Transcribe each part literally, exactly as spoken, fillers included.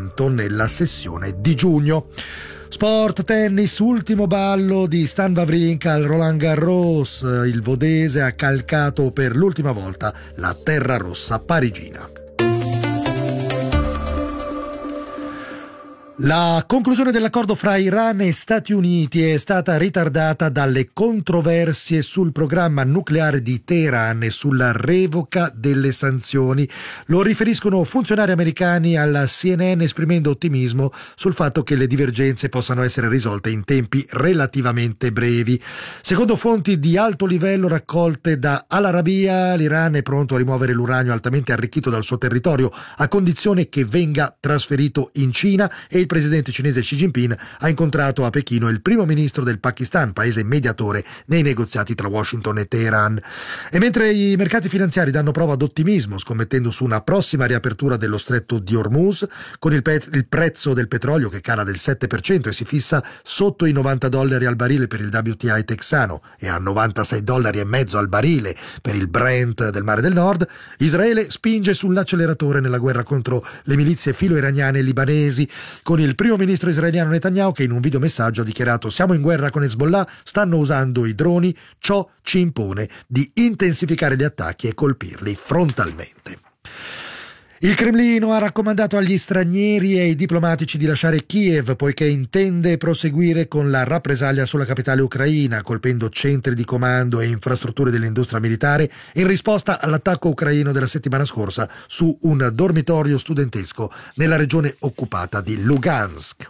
Washington nella sessione di giugno. Sport, tennis, ultimo ballo di Stan Wawrinka al Roland Garros. Il vodese ha calcato per l'ultima volta la terra rossa parigina. La conclusione dell'accordo fra Iran e Stati Uniti è stata ritardata dalle controversie sul programma nucleare di Teheran e sulla revoca delle sanzioni. Lo riferiscono funzionari americani alla C N N, esprimendo ottimismo sul fatto che le divergenze possano essere risolte in tempi relativamente brevi. Secondo fonti di alto livello raccolte da Al Arabiya, l'Iran è pronto a rimuovere l'uranio altamente arricchito dal suo territorio a condizione che venga trasferito in Cina, e il presidente cinese Xi Jinping ha incontrato a Pechino il primo ministro del Pakistan, paese mediatore nei negoziati tra Washington e Teheran. E mentre i mercati finanziari danno prova d'ottimismo, scommettendo su una prossima riapertura dello stretto di Hormuz, con il, pe- il prezzo del petrolio che cala del sette per cento e si fissa sotto i novanta dollari al barile per il W T I texano e a novantasei dollari e mezzo al barile per il Brent del Mare del Nord, Israele spinge sull'acceleratore nella guerra contro le milizie filo-iraniane e libanesi, con il primo ministro israeliano Netanyahu che in un videomessaggio ha dichiarato: siamo in guerra con Hezbollah, stanno usando i droni, ciò ci impone di intensificare gli attacchi e colpirli frontalmente. Il Cremlino ha raccomandato agli stranieri e ai diplomatici di lasciare Kiev, poiché intende proseguire con la rappresaglia sulla capitale ucraina, colpendo centri di comando e infrastrutture dell'industria militare in risposta all'attacco ucraino della settimana scorsa su un dormitorio studentesco nella regione occupata di Lugansk.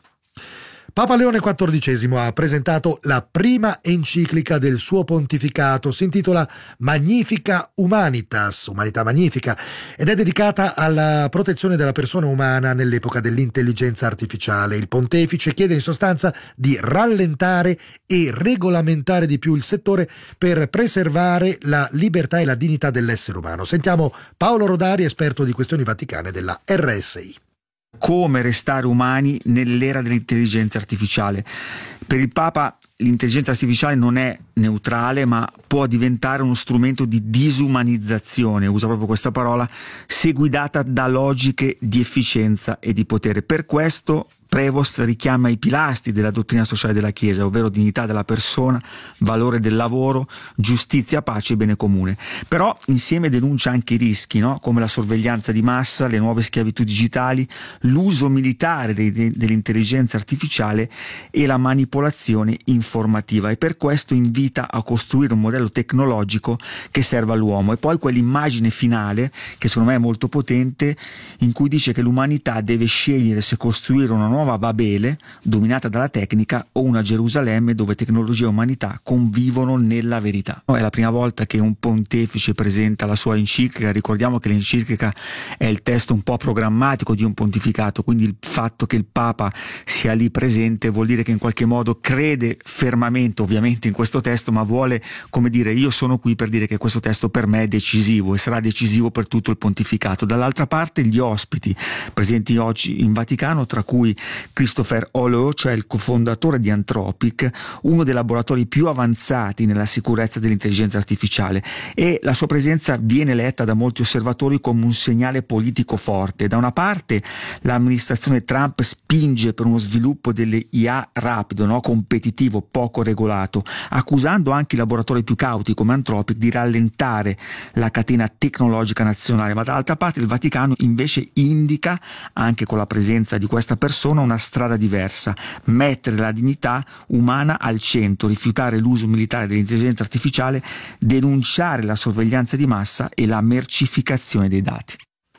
Papa Leone quattordicesimo ha presentato la prima enciclica del suo pontificato, si intitola Magnifica Humanitas, Umanità Magnifica, ed è dedicata alla protezione della persona umana nell'epoca dell'intelligenza artificiale. Il pontefice chiede in sostanza di rallentare e regolamentare di più il settore per preservare la libertà e la dignità dell'essere umano. Sentiamo Paolo Rodari, esperto di questioni vaticane della R S I. Come restare umani nell'era dell'intelligenza artificiale. Per il Papa l'intelligenza artificiale non è neutrale, ma può diventare uno strumento di disumanizzazione, usa proprio questa parola, se guidata da logiche di efficienza e di potere. Per questo Prevost richiama i pilastri della dottrina sociale della Chiesa, ovvero dignità della persona, valore del lavoro, giustizia, pace e bene comune. Però insieme denuncia anche i rischi, no? Come la sorveglianza di massa, le nuove schiavitù digitali, l'uso militare de- de- dell'intelligenza artificiale e la manipolazione informativa, e per questo invita a costruire un modello tecnologico che serva all'uomo. E poi quell'immagine finale, che secondo me è molto potente, in cui dice che l'umanità deve scegliere se costruire una nuova Babele dominata dalla tecnica o una Gerusalemme dove tecnologia e umanità convivono nella verità. È la prima volta che un pontefice presenta la sua enciclica. Ricordiamo che l'enciclica è il testo un po' programmatico di un pontificato, quindi il fatto che il Papa sia lì presente vuol dire che in qualche modo crede fermamente ovviamente in questo testo, ma vuole, come dire, io sono qui per dire che questo testo per me è decisivo e sarà decisivo per tutto il pontificato. Dall'altra parte gli ospiti presenti oggi in Vaticano, tra cui Christopher Holleux, cioè il cofondatore di Anthropic, uno dei laboratori più avanzati nella sicurezza dell'intelligenza artificiale, e la sua presenza viene letta da molti osservatori come un segnale politico forte. Da una parte l'amministrazione Trump spinge per uno sviluppo delle I A rapido, no? competitivo, poco regolato, accusando anche i laboratori più cauti come Anthropic di rallentare la catena tecnologica nazionale, ma dall'altra parte il Vaticano invece indica, anche con la presenza di questa persona, una strada diversa: mettere la dignità umana al centro, rifiutare l'uso militare dell'intelligenza artificiale, denunciare la sorveglianza di massa e la mercificazione dei dati.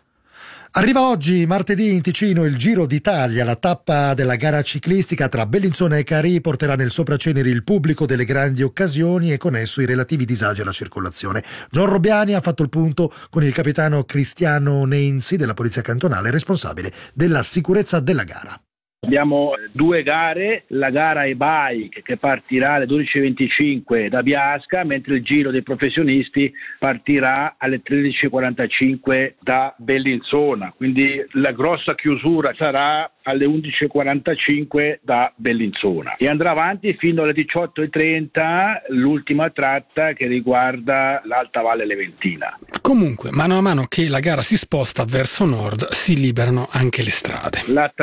Arriva oggi, martedì, in Ticino il Giro d'Italia. La tappa della gara ciclistica tra Bellinzona e Carì porterà nel sopracenere il pubblico delle grandi occasioni e con esso i relativi disagi alla circolazione. John Robbiani ha fatto il punto con il capitano Cristiano Nenzi della Polizia Cantonale, responsabile della sicurezza della gara. Abbiamo due gare, la gara e-bike che partirà alle dodici e venticinque da Biasca, mentre il giro dei professionisti partirà alle tredici e quarantacinque da Bellinzona, quindi la grossa chiusura sarà alle undici e quarantacinque da Bellinzona e andrà avanti fino alle diciotto e trenta l'ultima tratta che riguarda l'Alta Valle Leventina. Comunque, mano a mano che la gara si sposta verso nord, si liberano anche le strade. La